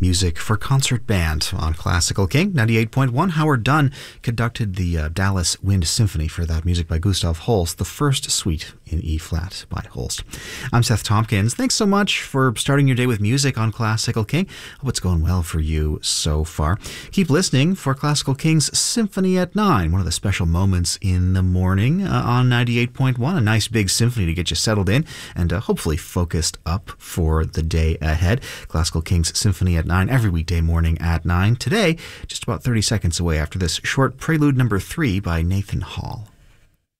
Music for Concert Band on Classical King 98.1. Howard Dunn conducted the Dallas Wind Symphony for that music by Gustav Holst, the first suite in E-flat by Holst. I'm Seth Tompkins. Thanks so much for starting your day with music on Classical King. Hope it's going well for you so far. Keep listening for Classical King's Symphony at 9, one of the special moments in the morning on 98.1. A nice big symphony to get you settled in and hopefully focused up for the day ahead. Classical King's Symphony at 9 every weekday morning at 9. Today, just about 30 seconds away after this short prelude number 3 by Nathan Hall.